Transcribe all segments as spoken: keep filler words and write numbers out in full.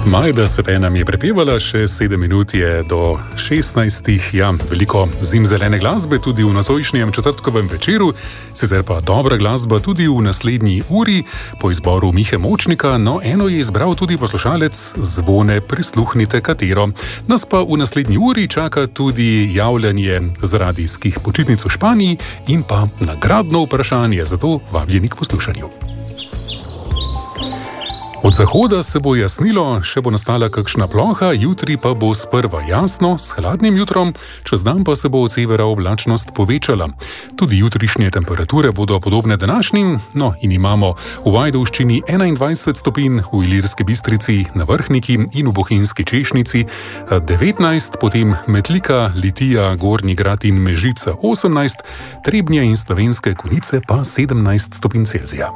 Majda se nam je prepevala, še sedem minut je do šestnajstih. Ja, veliko zimzelene glasbe tudi v nocojšnjem četrtkovem večeru, sicer pa dobra glasba tudi v naslednji uri po izboru Mihe Močnika. No, eno je izbral tudi poslušalec Zvone, prisluhnite katero. Nas pa v naslednji uri čaka tudi javljanje z radijskih počitnic v Španiji in pa nagradno vprašanje, zato vabljeni k poslušanju. Od zahoda se bo jasnilo, še bo nastala kakšna ploha, jutri pa bo sprva jasno, s hladnim jutrom, čez dan pa se bo od severa oblačnost povečala. Tudi jutrišnje temperature bodo podobne današnjim, no in imamo v Ajdovščini enaindvajset stopinj, v Ilirski Bistrici, na Vrhniki in v Bohinjski Češnici devetnajst, potem Metlika, Litija, Gornji Grad in Mežica osemnajst, Trebnje in Slovenske Konjice pa sedemnajst stopinj Celzija.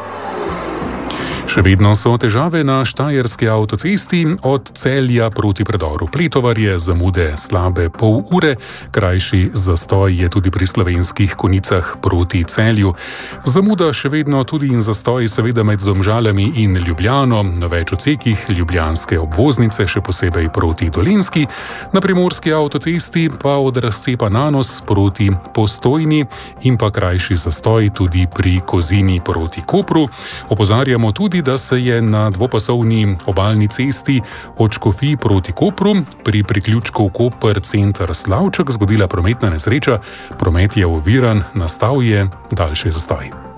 Še vedno so težave na štajerski avtocesti od Celja proti predoru Pletovarje, zamude slabe pol ure, krajši zastoj je tudi pri Slovenskih Konjicah proti Celju. Zamuda še vedno tudi in zastoj seveda med Domžalami in Ljubljano, na več odsekih ljubljanske obvoznice, še posebej proti Dolenjski, na primorski avtocesti pa od razcepa Nanos proti Postojni in pa krajši zastoj tudi pri Kozini proti Kopru. Opozarjamo tudi, da se je na dvopasovni obalni cesti od Škofij proti Kopru pri priključku Koper center Slavček zgodila prometna nesreča, promet je oviran, nastal je daljši zastoj.